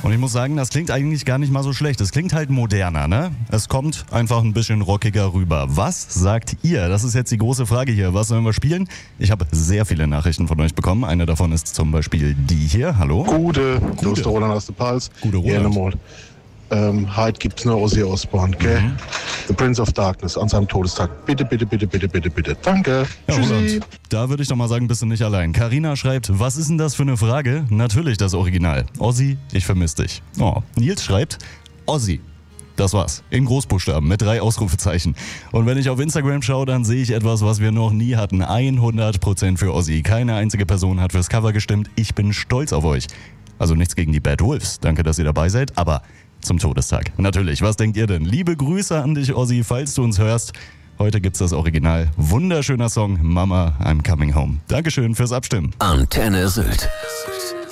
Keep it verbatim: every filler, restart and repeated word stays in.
Und ich muss sagen, das klingt eigentlich gar nicht mal so schlecht. Es klingt halt moderner, ne? Es kommt einfach ein bisschen rockiger rüber. Was sagt ihr? Das ist jetzt die große Frage hier. Was sollen wir spielen? Ich habe sehr viele Nachrichten von euch bekommen. Eine davon ist zum Beispiel die hier. Hallo? Gute. Du bist der Roland aus der Pals. Gute Roland. Ja, ähm, heute gibt es nur Ozzy Osbourne, gell? Mhm. The Prince of Darkness an seinem Todestag. Bitte, bitte, bitte, bitte, bitte, bitte. Danke. Ja, Tschüssi. Roland, da würde ich doch mal sagen, bist du nicht allein. Carina schreibt, was ist denn das für eine Frage? Natürlich das Original. Ozzy, ich vermisse dich. Oh. Nils schreibt, Ozzy. Das war's. In Großbuchstaben mit drei Ausrufezeichen. Und wenn ich auf Instagram schaue, dann sehe ich etwas, was wir noch nie hatten. hundert Prozent für Ozzy. Keine einzige Person hat fürs Cover gestimmt. Ich bin stolz auf euch. Also nichts gegen die Bad Wolves. Danke, dass ihr dabei seid. Aber zum Todestag. Natürlich, was denkt ihr denn? Liebe Grüße an dich, Ozzy, falls du uns hörst. Heute gibt's das Original. Wunderschöner Song, Mama, I'm Coming Home. Dankeschön fürs Abstimmen. Antenne Sylt.